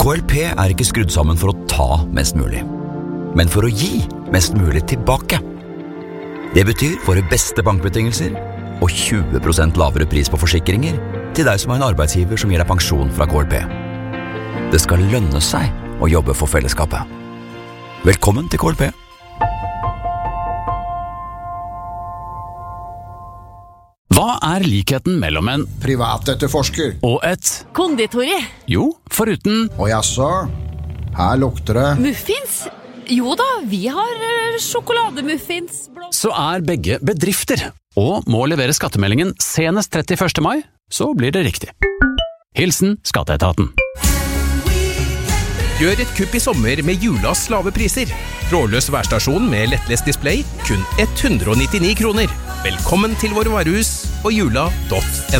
KLP er ikke skrudd sammen for å ta mest mulig, men for å gi mest mulig tilbake. Det betyr våre beste bankbetingelser og 20% lavere pris på forsikringer til deg som har en arbeidsgiver som gir deg pensjon fra KLP. Det skal lønne seg å jobbe for fellesskapet. Velkommen til KLP. Hva er likheten mellom en privatetterforsker og et konditori? Jo, foruten og jaså, her lukter det Muffins? Jo da, vi har sjokolademuffins. så er begge bedrifter og må levere skattemeldingen senest 31. mai, så blir det riktig. Hilsen Skatteetaten. Gjør et kupp i sommer med Julas lave priser. Trådløs værstasjon med lettlest display, kun 199 kroner. Velkommen til våre varehus og jula.no.